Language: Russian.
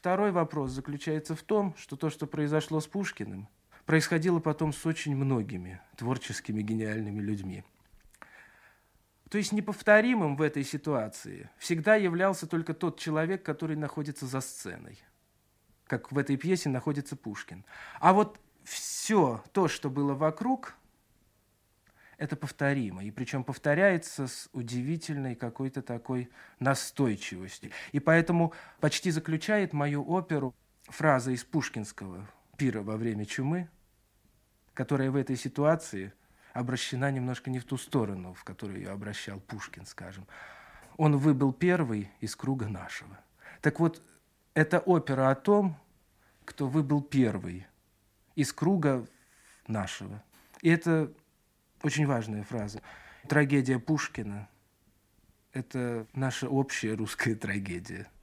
второй вопрос заключается в том, что то, что произошло с Пушкиным, происходило потом с очень многими творческими гениальными людьми. То есть неповторимым в этой ситуации всегда являлся только тот человек, который находится за сценой, как в этой пьесе находится Пушкин. А вот все то, что было вокруг, это повторимо. И причем повторяется с удивительной какой-то такой настойчивостью. И поэтому почти заключает мою оперу фраза из пушкинского «Пира во время чумы», которая в этой ситуации обращена немножко не в ту сторону, в которую ее обращал Пушкин, скажем. Он выбыл первый из круга нашего. Так вот, это опера о том, кто выбыл первый из круга нашего. И это очень важная фраза. Трагедия Пушкина – это наша общая русская трагедия.